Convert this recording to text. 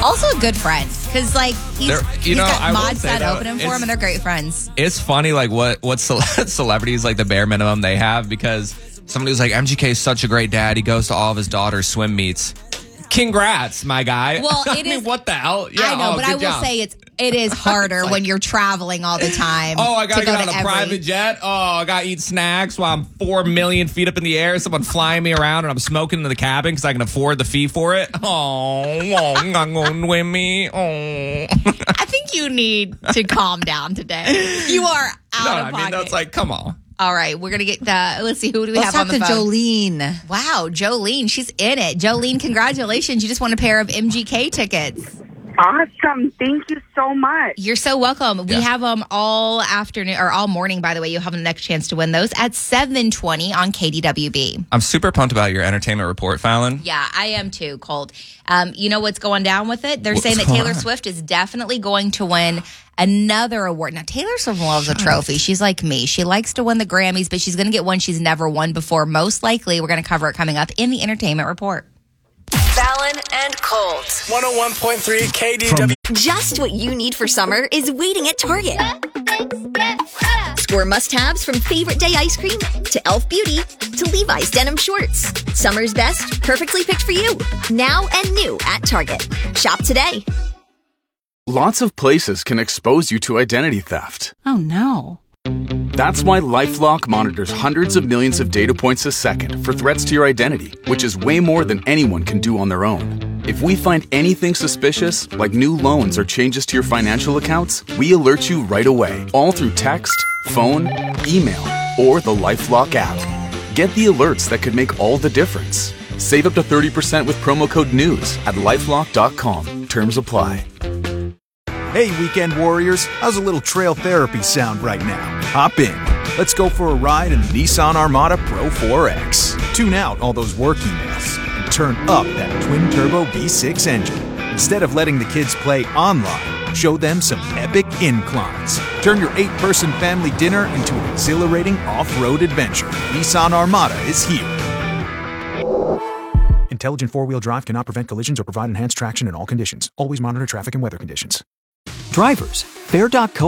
Also a good friend. Because, like, he's got mods that opening for him, and they're great friends. It's funny, like, what celebrities, like, the bare minimum they have, because somebody was like, MGK is such a great dad. He goes to all of his daughter's swim meets. Congrats, my guy. Well, I mean, what the hell? Yeah, I know, but I will say it is harder when you're traveling all the time. I got to get on a private jet. I got to eat snacks while I'm 4 million feet up in the air. Someone flying me around, and I'm smoking in the cabin because I can afford the fee for it. Not going with me. I think you need to calm down today. You are out of pocket. That's like, come on. All right, we're going to get let's see, who do we have on the phone? Let's talk to Jolene. Wow, Jolene, she's in it. Jolene, congratulations. You just won a pair of MGK tickets. Awesome. Thank you so much. You're so welcome. We have them all afternoon, or all morning, by the way. You'll have the next chance to win those at 7:20 on KDWB. I'm super pumped about your entertainment report, Fallon. Yeah, I am too, Colt. You know what's going down with it? They're saying that Taylor Swift is definitely going to win another award. Now, Taylor Swift loves a trophy. She's like me. She likes to win the Grammys, but she's going to get one she's never won before. Most likely, we're going to cover it coming up in the entertainment report. Fallon and Colt. 101.3 KDW. Just what you need for summer is waiting at Target. Score must-haves from favorite day ice cream to Elf Beauty to Levi's denim shorts. Summer's best, perfectly picked for you. Now and new at Target. Shop today. Lots of places can expose you to identity theft. Oh, no. That's why LifeLock monitors hundreds of millions of data points a second for threats to your identity, which is way more than anyone can do on their own. If we find anything suspicious, like new loans or changes to your financial accounts, we alert you right away, all through text, phone, email, or the LifeLock app. Get the alerts that could make all the difference. Save up to 30% with promo code NEWS at LifeLock.com. Terms apply. Hey, weekend warriors, how's a little trail therapy sound right now? Hop in. Let's go for a ride in the Nissan Armada Pro 4X. Tune out all those work emails and turn up that twin-turbo V6 engine. Instead of letting the kids play online, show them some epic inclines. Turn your 8-person family dinner into an exhilarating off-road adventure. Nissan Armada is here. Intelligent four-wheel drive cannot prevent collisions or provide enhanced traction in all conditions. Always monitor traffic and weather conditions. Drivers, Fair.co